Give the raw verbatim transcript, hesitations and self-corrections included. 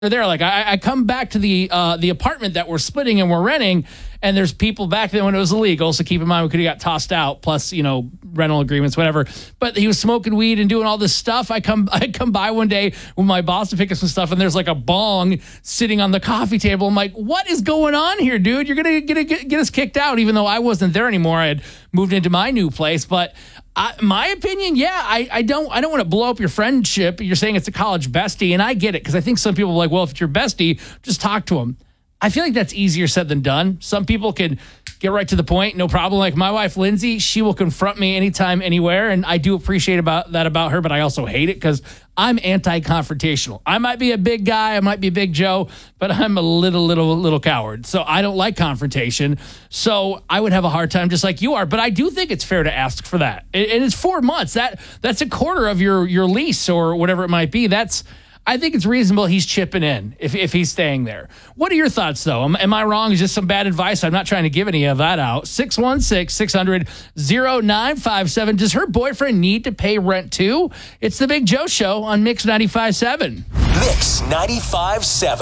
there. Like I, I come back to the uh, the apartment that we're splitting and we're renting, and there's people back then when it was illegal. So keep in mind we could have got tossed out. Plus, you know, rental agreements, whatever. But he was smoking weed and doing all this stuff. I come I come by one day with my boss to pick up some stuff, and there's like a bong sitting on the coffee table. I'm like, what is going on here, dude? You're gonna get get, get us kicked out, even though I wasn't there anymore. I had moved into my new place, but. I, my opinion, yeah, I, I don't I don't want to blow up your friendship. You're saying it's a college bestie, and I get it because I think some people are like, well, if it's your bestie, just talk to him. I feel like that's easier said than done. Some people can get right to the point, no problem. Like my wife, Lindsay, she will confront me anytime, anywhere, and I do appreciate about that about her, but I also hate it because I'm anti-confrontational. I might be a big guy, I might be Big Joe, but I'm a little, little, little coward. So I don't like confrontation. So I would have a hard time just like you are, but I do think it's fair to ask for that. And it's four months. That that's a quarter of your your lease or whatever it might be. That's I think it's reasonable he's chipping in if, if he's staying there. What are your thoughts, though? Am, am I wrong? Is this some bad advice? I'm not trying to give any of that out. six one six, six hundred, oh nine five seven. Does her boyfriend need to pay rent, too? It's the Big Joe Show on Mix ninety-five point seven. Mix ninety-five point seven.